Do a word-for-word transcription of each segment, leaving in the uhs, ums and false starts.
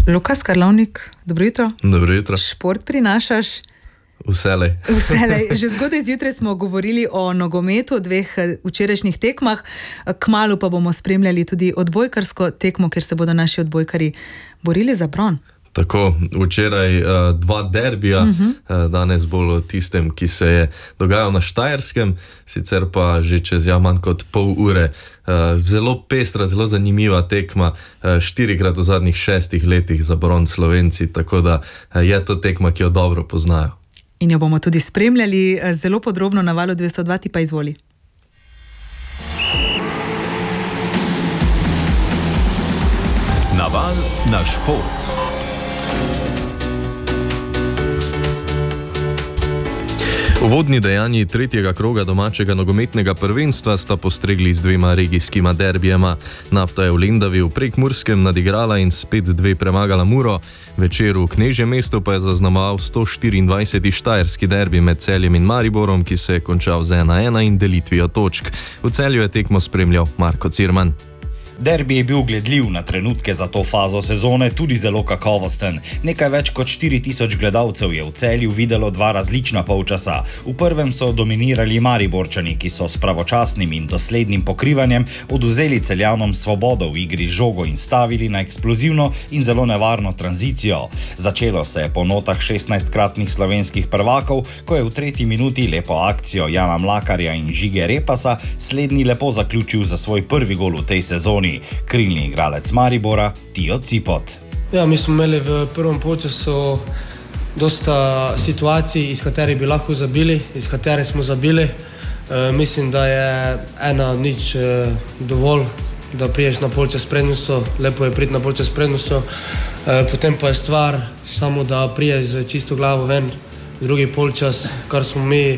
Lukas Karlovnik, dobro jutro. Dobro jutro. Šport prinašaš? Vselej. Vselej. Že zgodaj zjutraj smo govorili o nogometu, o dveh včerajšnjih tekmah. Kmalu pa bomo spremljali tudi odbojkarsko tekmo, kjer se bodo naši odbojkari borili za bron. Tako, včeraj uh, dva derbija, uh-huh. uh, danes bolj o tistem, ki se je dogajal na Štajerskem, sicer pa že čez ja manj kot pol ure. Uh, zelo pestra, zelo zanimiva tekma, uh, štirikrat v zadnjih šestih letih za bron Slovenci, tako da uh, je to tekma, ki jo dobro poznajo. In jo bomo tudi spremljali zelo podrobno na Valu dvesto dva, ti pa izvoli. Naval na šport. Uvodni dejanji tretjega kroga domačega nogometnega prvenstva sta postregli z dvema regijskima derbijema. Nafta je v Lendavi v Prekmurskem nadigrala in spet dve premagala Muro. Večer v Knežjem mestu pa je zaznamoval sto štiriindvajseti štajerski derbi med Celjem in Mariborom, ki se je končal z ena ena in delitvijo točk. V Celju je tekmo spremljal Marko Cirman. Derbi je bil gledljiv, na trenutke za to fazo sezone tudi zelo kakovosten. Nekaj več kot štiri tisoč gledalcev je v Celju videlo dva različna polčasa. V prvem so dominirali Mariborčani, ki so s pravočasnim in doslednim pokrivanjem odvzeli Celjanom svobodo v igri žogo in stavili na eksplozivno in zelo nevarno tranzicijo. Začelo se je po notah šestnajstkratnih slovenskih prvakov, ko je v tretji minuti lepo akcijo Jana Mlakarja in Žige Repasa slednji lepo zaključil za svoj prvi gol v tej sezoni. Krilni igralec Maribora, Tijo Cipot. Ja, mi smo imeli v prvem polčasu dosta situacij, iz katerih bi lahko zabili, iz katerih smo zabili. E, mislim, da je ena nič e, dovolj, da priješ na polčas prednostjo, lepo je priti na polčas prednostjo. E, potem pa je stvar samo, da priješ z čisto glavo ven drugi polčas, kar smo mi,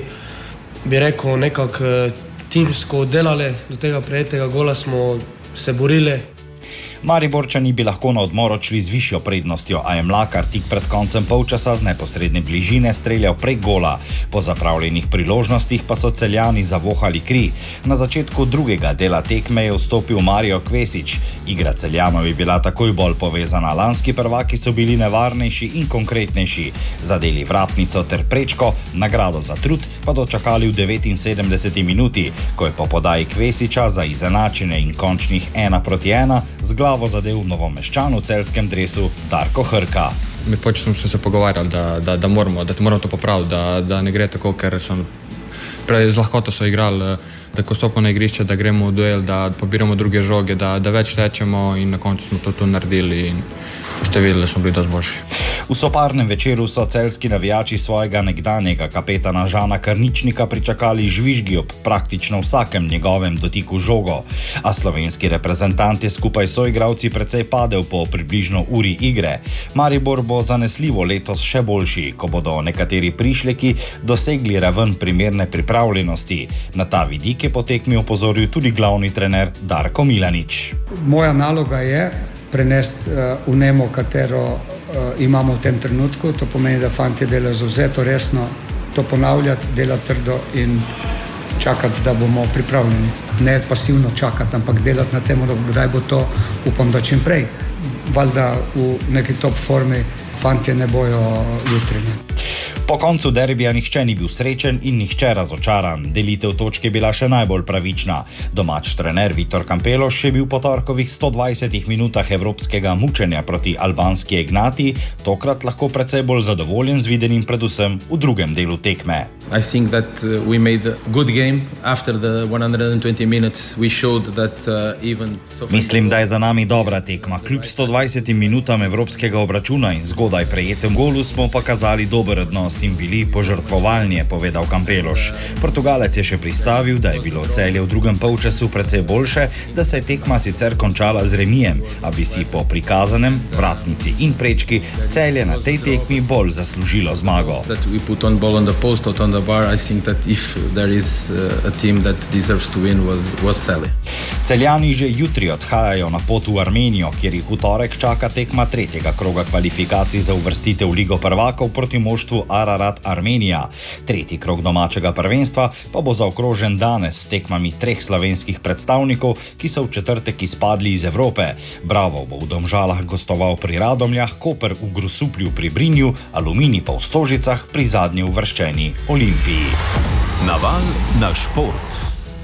bi rekel, nekako e, timsko delali. Do tega prejetega gola smo se borili. Mariborčani bi lahko na odmor odšli z višjo prednostjo, a je Mlakar tik pred koncem polčasa z neposredne bližine streljal prek gola. Po zapravljenih priložnostih pa so Celjani zavohali kri. Na začetku drugega dela tekme je vstopil Mario Kvesič. Igra Celjanov je bila takoj bolj povezana. Lanski prvaki so bili nevarnejši in konkretnejši. Zadeli vratnico ter prečko, nagrado za trud pa dočakali v devetinsedemdeseti minuti, ko je po podaji Kvesiča za izenačenje in končnih ena proti ena z glavo zadev Novomeščan v celskem dresu Darko Hrka. Mi pač smo se pogovarjali, da, da, da, moramo, da moramo to popraviti, da, da ne gre tako, ker so prej z lahkoto so igrali, da ko stopimo na igrišče, da gremo v duel, da pobiramo druge žoge, da, da več tečemo in na koncu smo to tu naredili in ste videli, da smo bili dosti boljši. V soparnem večeru so celski navijači svojega nekdanjega kapetana Žana Karničnika pričakali žvižgi ob praktično vsakem njegovem dotiku žogo. A slovenski reprezentant je skupaj s soigralci precej padel po približno uri igre. Maribor bo zanesljivo letos še boljši, ko bodo nekateri prišleki dosegli raven primerne pripravljenosti. Na ta vidik je po tekmi opozoril tudi glavni trener Darko Milanič. Moja naloga je prenesti uh, vnemo, katero uh, imamo v tem trenutku. To pomeni, da fantje delajo zavzeto, resno, to ponavljati, delati trdo in čakati, da bomo pripravljeni. Ne pasivno čakati, ampak delati na tem, da kdaj bo to, upam, da čim prej. Valjda v neki top formi fantje ne bojo jutri. Po koncu derbija nihče ni bil srečen in nihče razočaran. Delitev točke je bila še najbolj pravična. Domač trener Vitor Kampeloš je bil po torkovih sto dvajsetih minutah evropskega mučenja proti albanski Ignati tokrat lahko precej bolj zadovoljen z videnim predvsem v drugem delu tekme. I think that uh, we made a good game after the one hundred twenty minutes. We showed that uh, even so Mislim, da je za nami dobra tekma. Kljub sto dvajsetim minutam evropskega obračuna in zgodaj prejetem golu smo pokazali dober odnos in bili požrtvovalni, je povedal Kampeloš. Portugalec je še pristavil, da je bilo Celje v drugem polčasu precej boljše, da se je tekma sicer končala z remijem, a bi si po prikazanem vratnici in prečki Celje na tej tekmi bolj zaslužilo zmago. That we put on ball on the post or on the bar. I think that if there is a team that deserves to win was was Celje. Celjani že jutri odhajajo na pot v Armenijo, kjer jih v torek čaka tekma tretjega kroga kvalifikacij za uvrstitev v Ligo prvakov proti moštvu Ara Ararat Armenija. Tretji krog domačega prvenstva pa bo zaokrožen danes s tekmami treh slovenskih predstavnikov, ki so v četrtek izpadli iz Evrope. Bravo bo v Domžalah gostoval pri Radomljah, Koper v Grosuplju pri Brinju, Aluminij pa v Stožicah pri zadnji uvrščeni Olimpiji. Naval na šport.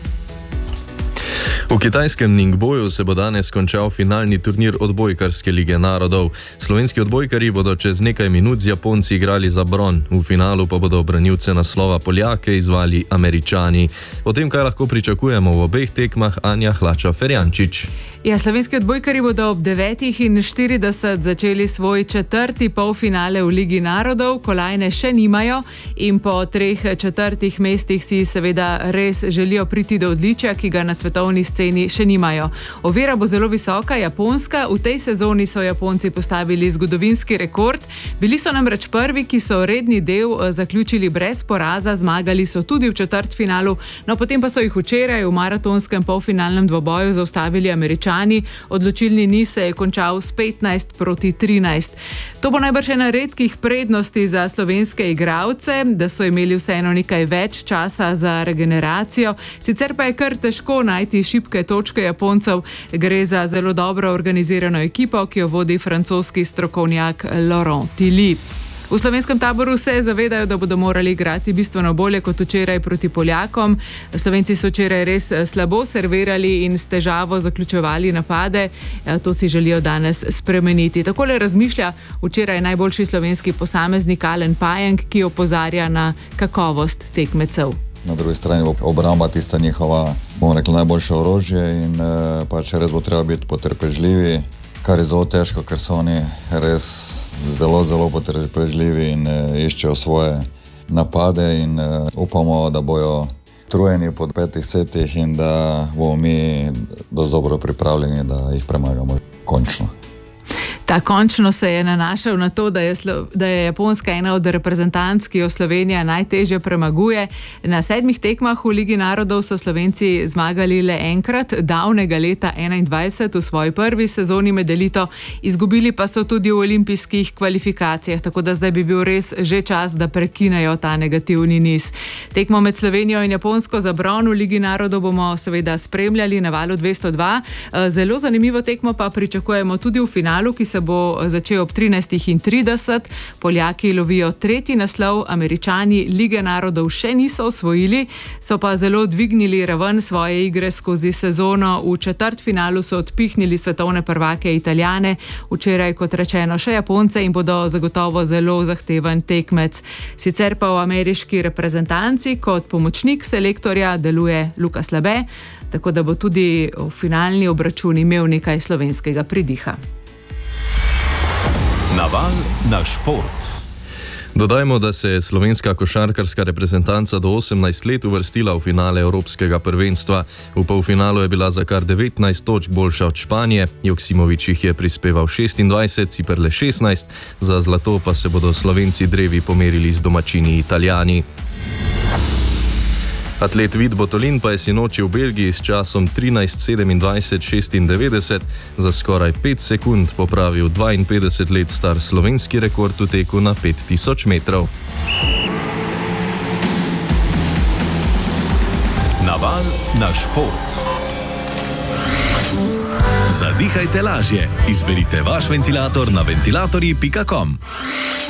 V kitajskem Ningboju se bo danes končal finalni turnir odbojkarske lige narodov. Slovenski odbojkarji bodo čez nekaj minut z Japonci igrali za bron. V finalu pa bodo branilce naslova Poljake izvali Američani. O tem, kaj lahko pričakujemo v obeh tekmah, Anja Hlača-Ferjančič. Ja, slovenski odbojkarji bodo ob devetih in štirideset začeli svoj četrti polfinale v Ligi narodov. Kolajne še nimajo in po treh četrtih mestih si seveda res želijo priti do odličja, ki ga na svetovni sceni še nimajo. Ovira bo zelo visoka, Japonska. V tej sezoni so Japonci postavili zgodovinski rekord. Bili so namreč prvi, ki so redni del zaključili brez poraza, zmagali so tudi v četrtfinalu, no potem pa so jih včeraj v maratonskem polfinalnem dvoboju zaustavili Američani. Odločilni niz se je končal s petnajst proti trinajst. To bo najbrž ena redkih prednosti za slovenske igralce, da so imeli vseeno nekaj več časa za regeneracijo. Sicer pa je kar težko najti šibke točke Japoncev. Gre za zelo dobro organizirano ekipo, ki jo vodi francoski strokovnjak Laurent Tilly. V slovenskem taboru se zavedajo, da bodo morali igrati bistveno bolje kot včeraj proti Poljakom. Slovenci so včeraj res slabo servirali in s težavo zaključevali napade. To si želijo danes spremeniti. Takole razmišlja včeraj najboljši slovenski posameznik Alen Pajenk, ki opozarja na kakovost tekmecev. Na drugi strani bo obramba tista njihova, bomo rekli, najboljše orožje in pač res bo treba biti potrpežljivi, kar je zelo težko, ker so oni res zelo, zelo potrpežljivi in iščejo svoje napade in upamo, da bojo trujeni po petih setih in da bomo mi dosti dobro pripravljeni, da jih premagamo končno. Ta končno se je nanašal na to, da je, Slo- da je Japonska ena od reprezentanc, ki jo Slovenija najtežje premaguje. Na sedmih tekmah v Ligi narodov so Slovenci zmagali le enkrat, davnega leta enaindvajset v svoji prvi sezoni med elito, izgubili pa so tudi v olimpijskih kvalifikacijah, tako da zdaj bi bil res že čas, da prekinejo ta negativni niz. Tekmo med Slovenijo in Japonsko za bron v Ligi narodov bomo seveda spremljali na Valu dvesto dva. Zelo zanimivo tekmo pa pričakujemo tudi v finalu, ki se se bo začel ob trinajstih in trideset. Poljaki lovijo tretji naslov, Američani Lige narodov še niso osvojili, so pa zelo dvignili raven svoje igre skozi sezono. V četrtfinalu so odpihnili svetovne prvake Italijane, včeraj kot rečeno še Japonce in bodo zagotovo zelo zahteven tekmec. Sicer pa v ameriški reprezentanci kot pomočnik selektorja deluje Lukas Labe, tako da bo tudi v finalni obračun imel nekaj slovenskega pridiha. Naval na šport. Dodajmo, da se je slovenska košarkarska reprezentanca do osemnajst let uvrstila v finale Evropskega prvenstva. V polfinalu je bila za kar devetnajst točk boljša od Španije, Joksimovič jih je prispeval šestindvajset, Ciper le šestnajst, za zlato pa se bodo Slovenci drevi pomerili z domačini Italijani. Atlet Vid Botolin pa je sinoči v Belgiji s časom trinajst sedemindvajset šestindevetdeset za skoraj pet sekund popravil dvainpetdeset let star slovenski rekord v teku na pet tisoč metrov. Naval na šport. Zadihajte lažje. Izberite vaš ventilator na ventilatorji pika com.